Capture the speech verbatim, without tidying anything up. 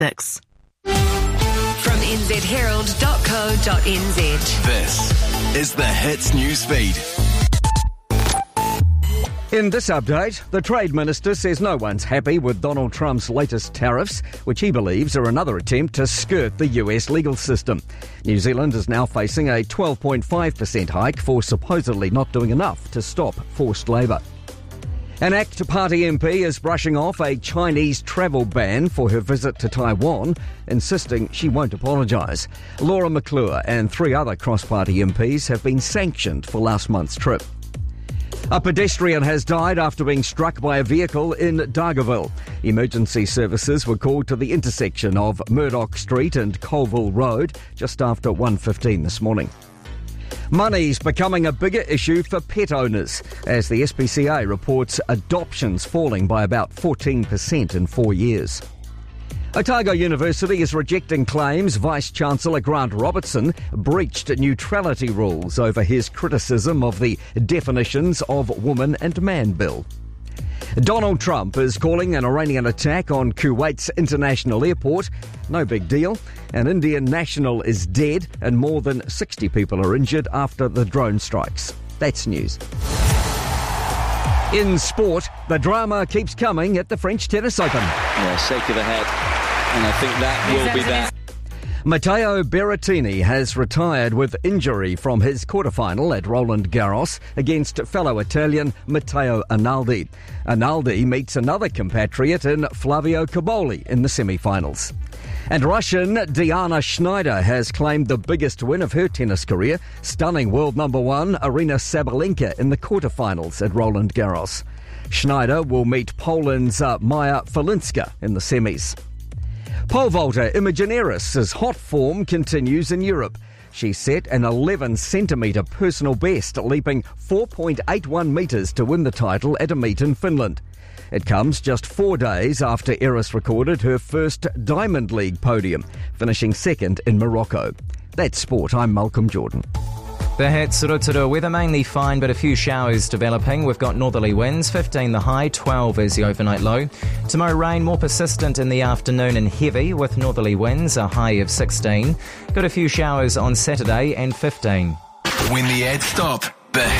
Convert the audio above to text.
Six. From n z herald dot co dot n z. This is the Hits News Feed. In this update, the Trade Minister says no one's happy with Donald Trump's latest tariffs, which he believes are another attempt to skirt the U S legal system. New Zealand is now facing a twelve point five percent hike for supposedly not doing enough to stop forced labour. An ACT Party M P is brushing off a Chinese travel ban for her visit to Taiwan, insisting she won't apologise. Laura McClure and three other cross-party M Ps have been sanctioned for last month's trip. A pedestrian has died after being struck by a vehicle in Dargaville. Emergency services were called to the intersection of Murdoch Street and Colville Road just after one fifteen this morning. Money's becoming a bigger issue for pet owners, as the S P C A reports adoptions falling by about fourteen percent in four years. Otago University is rejecting claims Vice-Chancellor Grant Robertson breached neutrality rules over his criticism of the definitions of woman and man bill. Donald Trump is calling an Iranian attack on Kuwait's international airport no big deal. An Indian national is dead and more than sixty people are injured after the drone strikes. That's news. In sport, the drama keeps coming at the French Tennis Open. Yeah, shake of the head. And I think that will be that. Matteo Berrettini has retired with injury from his quarterfinal at Roland Garros against fellow Italian Matteo Arnaldi. Arnaldi meets another compatriot in Flavio Cobolli in the semi-finals. And Russian Diana Schneider has claimed the biggest win of her tennis career, stunning world number one Aryna Sabalenka in the quarterfinals at Roland Garros. Schneider will meet Poland's uh, Maja Falinska in the semis. Pole vaulter Imogen Eris' hot form continues in Europe. She set an eleven centimetre personal best, leaping four point eight one metres to win the title at a meet in Finland. It comes just four days after Eris recorded her first Diamond League podium, finishing second in Morocco. That's sport. I'm Malcolm Jordan. The Hits Rotorua weather mainly fine, but a few showers developing. We've got northerly winds, fifteen the high, twelve is the overnight low. Tomorrow rain more persistent in the afternoon and heavy with northerly winds, a high of sixteen. Got a few showers on Saturday and fifteen. When the ads stop, the